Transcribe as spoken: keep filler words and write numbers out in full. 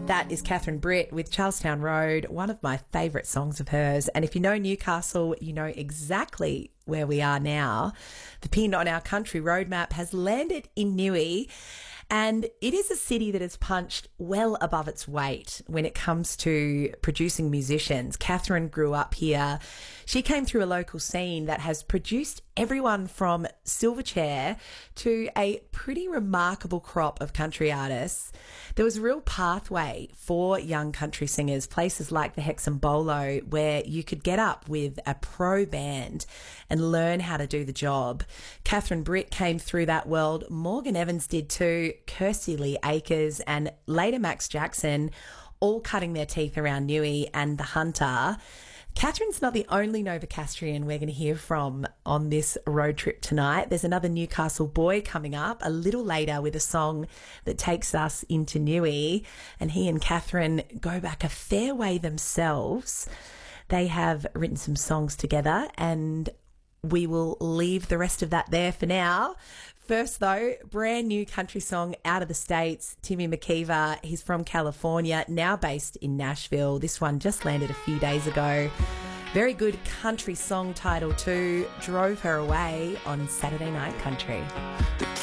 That is Catherine Britt with Charlestown Road, one of my favourite songs of hers. And if you know Newcastle, you know exactly where we are now. The pin on our country road map has landed in Newey, and it is a city that has punched well above its weight when it comes to producing musicians. Catherine grew up here. She came through a local scene that has produced everyone from Silverchair to a pretty remarkable crop of country artists. There was a real pathway for young country singers, places like the Hexham Bolo, where you could get up with a pro band and learn how to do the job. Catherine Britt came through that world. Morgan Evans did too. Kirsty Lee Akers and later Max Jackson, all cutting their teeth around Newey and the Hunter. Catherine's not the only Novocastrian we're going to hear from on this road trip tonight. There's another Newcastle boy coming up a little later with a song that takes us into Newey, and he and Catherine go back a fair way themselves. They have written some songs together, and we will leave the rest of that there for now. First, though, brand new country song out of the States, Timmy McKeever. He's from California, now based in Nashville. This one just landed a few days ago. Very good country song title too. Drove Her Away on Saturday Night Country.